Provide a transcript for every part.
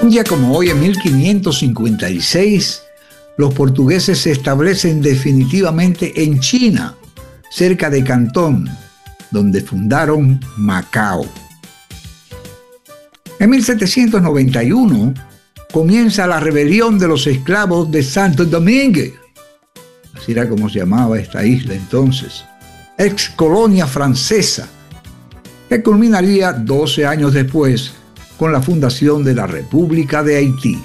Un día como hoy, en 1556, los portugueses se establecen definitivamente en China, cerca de Cantón, donde fundaron Macao. En 1791 comienza la rebelión de los esclavos de Santo Domingo, así era como se llamaba esta isla entonces, ex colonia francesa, que culminaría 12 años después con la fundación de la República de Haití.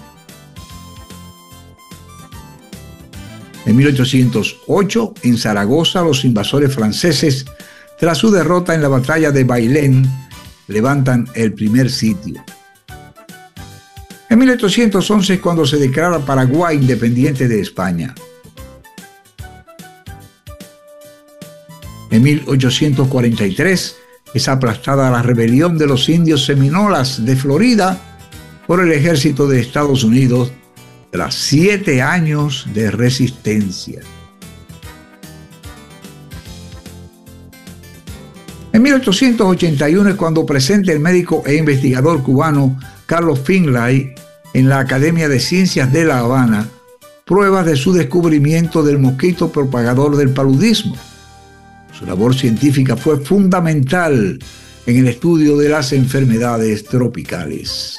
En 1808, en Zaragoza, los invasores franceses, tras su derrota en la batalla de Bailén, levantan el primer sitio. En 1811 es cuando se declara Paraguay independiente de España. En 1843 es aplastada la rebelión de los indios seminolas de Florida por el ejército de Estados Unidos tras 7 años de resistencia. En 1881 es cuando presenta el médico e investigador cubano Carlos Finlay en la Academia de Ciencias de La Habana pruebas de su descubrimiento del mosquito propagador del paludismo. Su labor científica fue fundamental en el estudio de las enfermedades tropicales.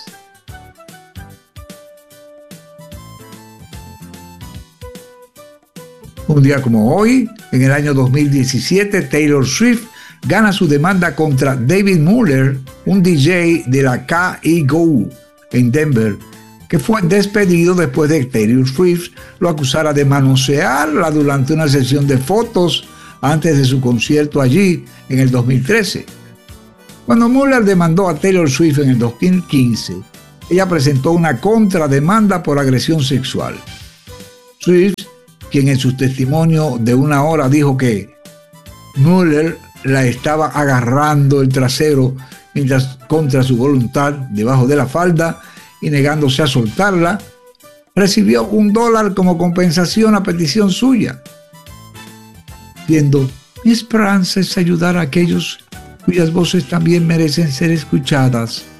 Un día como hoy, en el año 2017, Taylor Swift gana su demanda contra David Muller, un DJ de la KEGO en Denver, que fue despedido después de que Taylor Swift lo acusara de manosearla durante una sesión de fotos antes de su concierto allí en el 2013. Cuando Muller demandó a Taylor Swift en el 2015, ella presentó una contrademanda por agresión sexual. Swift, quien en su testimonio de 1 hora dijo que Muller la estaba agarrando el trasero mientras contra su voluntad debajo de la falda y negándose a soltarla, recibió $1 como compensación a petición suya, diciendo: mi esperanza es ayudar a aquellos cuyas voces también merecen ser escuchadas.